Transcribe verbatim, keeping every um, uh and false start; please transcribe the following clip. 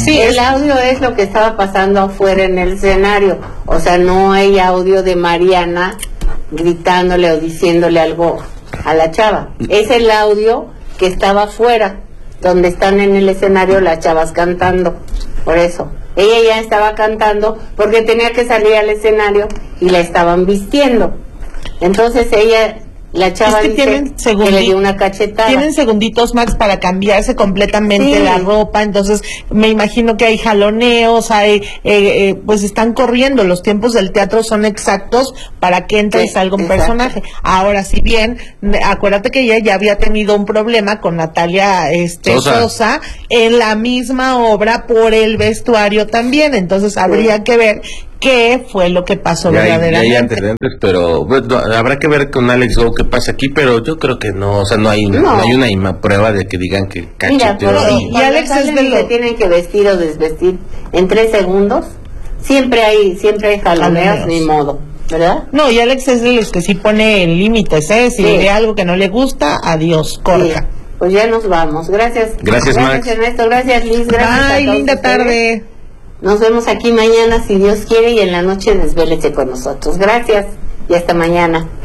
Sí, el es... audio es lo que estaba pasando afuera en el escenario. O sea, no hay audio de Mariana gritándole o diciéndole algo a la chava. Es el audio que estaba afuera, donde están en el escenario las chavas cantando. Por eso, ella ya estaba cantando porque tenía que salir al escenario y la estaban vistiendo. Entonces ella... La chava es que, dice tienen que le dio una cachetada. Tienen segunditos, Max, para cambiarse completamente sí. la ropa. Entonces, me imagino que hay jaloneos, hay, eh, eh, pues están corriendo. Los tiempos del teatro son exactos para que entre sí, y salga un exacto. personaje. Ahora, si bien, acuérdate que ella ya había tenido un problema con Natalia este, Sosa. Sosa en la misma obra por el vestuario también. Entonces, habría sí. que ver qué fue lo que pasó ya, verdaderamente. Ya hay antecedentes, pero bueno, habrá que ver con Alex Go qué pasa aquí, pero yo creo que no, o sea, no hay una, no. No hay una ima prueba de que digan que cacheteó. Mira, y, y Alex es de lo que tienen que vestir o desvestir en tres segundos. Siempre hay, siempre hay jaloneos, ni modo, ¿verdad? No, y Alex es de los que sí pone límites, ¿eh? Si sí. ve algo que no le gusta, adiós, corta. Sí. Pues ya nos vamos. Gracias. Gracias, Max. Gracias, Ernesto. Gracias, Liz. Gracias. Bye, linda tarde. Nos vemos aquí mañana, si Dios quiere, y en la noche desvélese con nosotros. Gracias y hasta mañana.